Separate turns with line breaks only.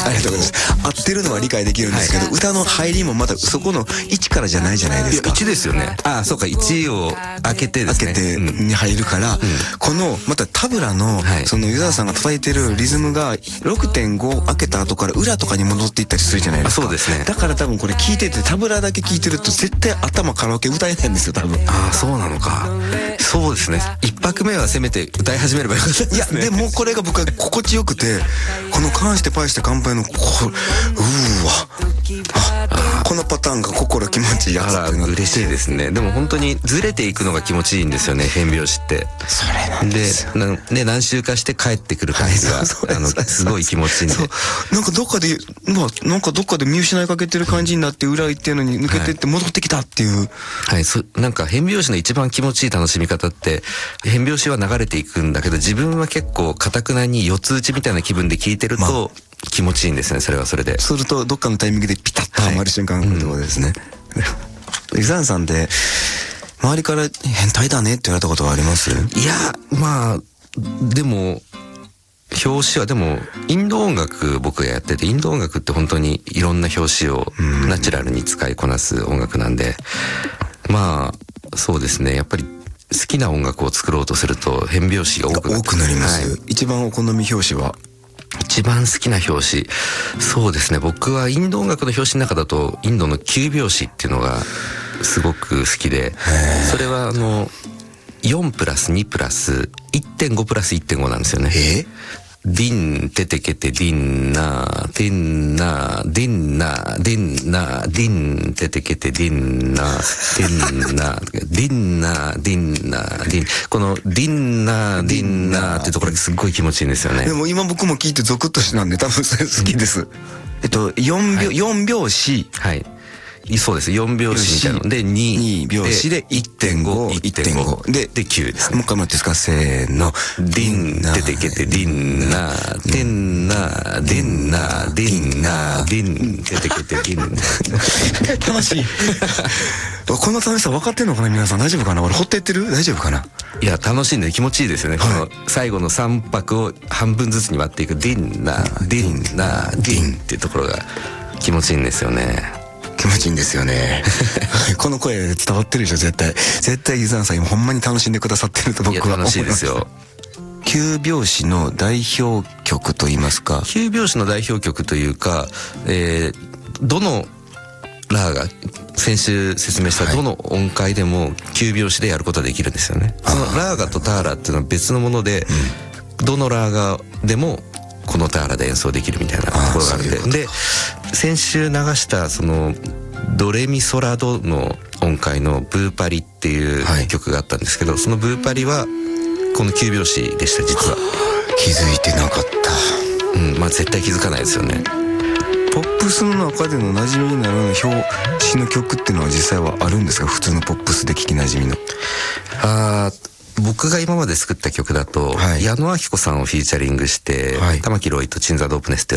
ありがとうございます。合ってるのは理解できるんですけど、歌の入りもまたそこの1からじゃないじゃないですか。
1ですよね。ああ、そうか、1を開けてですね。
開けてに入るから、このまたタブラのその湯沢さんが叩いてるリズムが 6.5 開けた後から裏とかに戻っていったりするじゃないですか。
そうですね。
だから多分これ聞いててタブラだけ聞いてると絶対頭カラオケ歌えないんですよ多分。
ああ、そうなのか。そうですね。1拍目はせめて歌い始めればよかったですね。
いやでもこれが僕は心地よくて、この関してパイして乾杯のこのパターンが心気持ちいいやつってなって。
嬉しいですね。でも本当にずれていくのが気持ちいいんですよね、変拍子って。
それなんですよ。
で、何周かして帰ってくる感じが、すごい気持ちいいんで。
なんかどっかで見失いかけてる感じになって裏行ってるのに抜けてって戻ってきたっていう。
はい、なんか変拍子の一番気持ちいい楽しみ方って、変拍子は流れていくんだけど、自分は結構堅くなに四つ打ちみたいな気分で聴いてると、気持ちいいんですね、それはそれで。
するとどっかのタイミングでピタッとはまる瞬間が来るってことですね。湯沢さんで周りから変態だねって言われたことはあります？
いや、まあでも表紙はでもインド音楽僕がやってて、インド音楽って本当にいろんな表紙をナチュラルに使いこなす音楽なんで、まあそうですね、やっぱり好きな音楽を作ろうとすると変拍子が多く
なります。一番お好み表紙は？
一番好きな表紙、そうですね、僕はインド音楽の表紙の中だとインドの9拍子っていうのがすごく好きで、それは4プラス2プラス 1.5 プラス 1.5 なんですよね。ディンテテケテディンナーディンナーディンナーディンナーディンテテケテディンナーディンナーディンナーディンナーディン、このディンナーディンナーってところがすっごい気持ちいいんですよね。
でも今僕も聞いてゾクッとしたんで多分それ好きです。4拍子、
はい、そうです。4拍子みたいなので2
拍子で 1.5 で
9ですね。
もう一回待ってですか、せーの。
ディンテテケテディンナーディンナーディンナーディンナーディンテテケテディンナー。
楽しい。この楽しさ分かってんのかな皆さん。大丈夫かな、俺掘ってってる？大丈夫かな。
いや、楽しんで気持ちいいですよね。この最後の3拍を半分ずつに割っていくディンナーディンナーディンっていうところが気持ちいいんですよね。
気持ちいいんですよね。この声伝わってるでしょ、絶対湯沢さん今ほんまに楽しんでくださってると僕は思います。
楽しいですよ。
9拍子の代表曲といいますか、
9拍子の代表曲というか、どのラーが先週説明したどの音階でも9拍子でやることができるんですよね。そのラーガとターラっていうのは別のもので、どのラーガでもこのターラで演奏できるみたいなところがあって、で先週流したそのドレミソラドの音階のブーパリっていう曲があったんですけど、そのブーパリはこの9拍子でした、実は。
気づいてなかった。
まあ絶対気づかないですよね。
ポップスの中での馴染みになるような表紙の曲っていうのは実際はあるんですか？普通のポップスで聞き馴染みの。
僕が今まで作った曲だと、矢野顕子さんをフィーチャリングして、玉木ロイとチンザ・ドープネスって